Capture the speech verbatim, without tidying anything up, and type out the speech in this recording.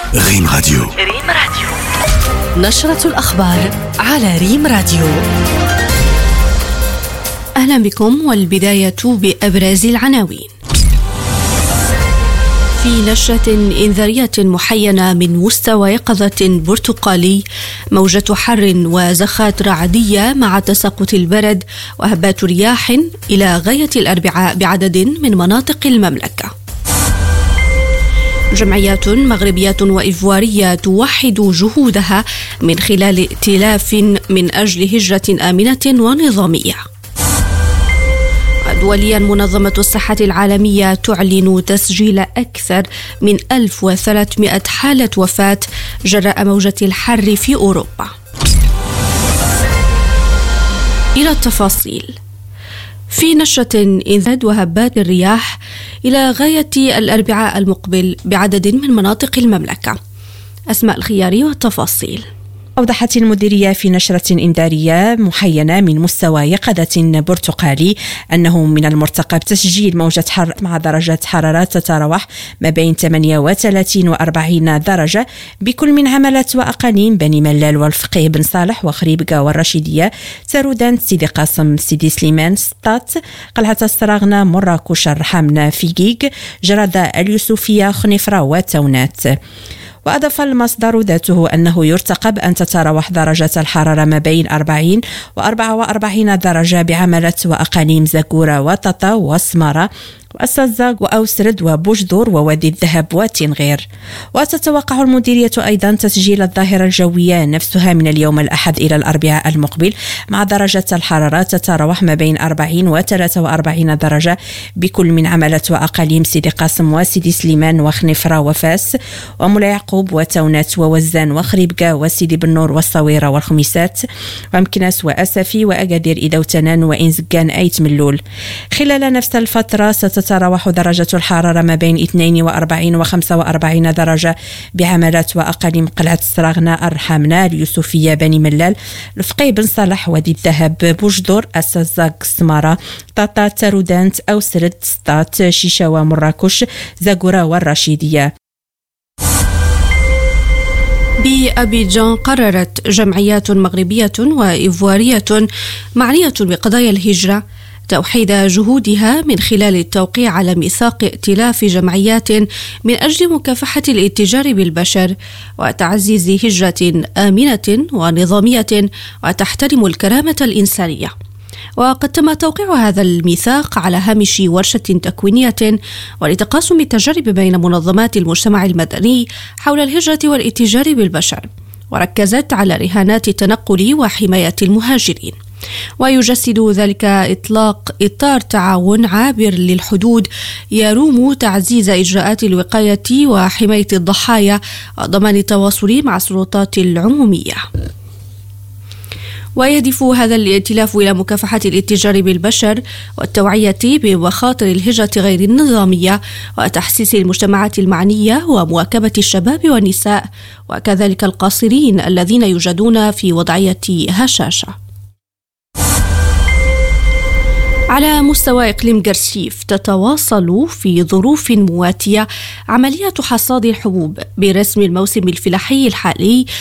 ريم راديو. ريم راديو نشرة الأخبار على ريم راديو. أهلا بكم، والبداية بأبرز العناوين. في نشرة إنذارية محينة من مستوى يقظة برتقالي، موجة حر وزخات رعدية مع تساقط البرد وهبات رياح إلى غاية الأربعاء بعدد من مناطق المملكة. جمعيات مغربية وإيفوارية توحد جهودها من خلال ائتلاف من أجل هجرة آمنة ونظامية. دوليا، منظمة الصحة العالمية تعلن تسجيل أكثر من ألف وثلاثمائة حالة وفاة جراء موجة الحر في أوروبا. إلى التفاصيل. في نشرة إنذار وهبات الرياح إلى غاية الأربعاء المقبل بعدد من مناطق المملكة. أسماء الخياري والتفاصيل. أوضحت المديرية في نشرة إنذارية محينة من مستوى يقظة برتقالي أنه من المرتقب تسجيل موجة حر مع درجات حرارة تتراوح ما بين ثمانية وثلاثين وأربعين درجة بكل من عملة وأقاليم بني ملال والفقيه بن صالح وخريبكة والرشيدية، تارودان، سيدي قاسم، سيدي سليمان، سطات، قلعة السراغنة، مراكش، الرحامنة، فيقيق، جردة، اليوسفية، خنيفرة وتونات. وأضاف المصدر ذاته أنه يرتقب أن تتراوح درجة الحرارة ما بين أربعين وأربعة وأربعين درجة بعملة وأقاليم زاكورة وطاطا وسمارة وأسازاق وأوسرد وبوجدور ووادي الذهب وتنغير. وتتوقع المديرية أيضا تسجيل الظاهرة الجوية نفسها من اليوم الأحد إلى الأربعاء المقبل مع درجة الحرارة تتراوح ما بين أربعين وثلاثة وأربعين درجة بكل من عملة وأقاليم سيدي قاسم وسيدي سليمان وخنيفرة وفاس ومولاي يعقوب وتونات ووزان وخريبكة وسيدي بنور والصويرة والخميسات ومكناس وأسفي وأقادير إذا وتنان وإنزقان أيت ملول. خلال نفس الفترة تتراوح درجة الحرارة ما بين اثنين وأربعين وخمسة وأربعين درجة بعملات وأقاليم قلعة السراغنة، الرحامنة، اليوسفية، بني ملال، الفقيه بن صالح، وادي الذهب، بوجدور، أسازاق، سمارة، طاطا، تارودانت، أوسرد، سطات، شيشاوة، مراكش، زاكورة والرشيدية. بأبيجان، قررت جمعيات مغربية وإيفوارية معنية بقضايا الهجرة توحيد جهودها من خلال التوقيع على ميثاق ائتلاف جمعيات من أجل مكافحة الاتجار بالبشر وتعزيز هجرة آمنة ونظامية وتحترم الكرامة الإنسانية. وقد تم توقيع هذا الميثاق على هامش ورشة تكوينية ولتقاسم التجارب بين منظمات المجتمع المدني حول الهجرة والاتجار بالبشر، وركزت على رهانات التنقل وحماية المهاجرين. ويجسد ذلك إطلاق إطار تعاون عابر للحدود يروم تعزيز إجراءات الوقاية وحماية الضحايا وضمان التواصل مع السلطات العمومية. ويهدف هذا الائتلاف إلى مكافحة الاتجار بالبشر والتوعية بمخاطر الهجرة غير النظامية وتحسيس المجتمعات المعنية ومواكبة الشباب والنساء وكذلك القاصرين الذين يوجدون في وضعية هشاشة. على مستوى إقليم قرشيف، تتواصل في ظروف مواتية عملية حصاد الحبوب برسم الموسم الفلاحي الحالي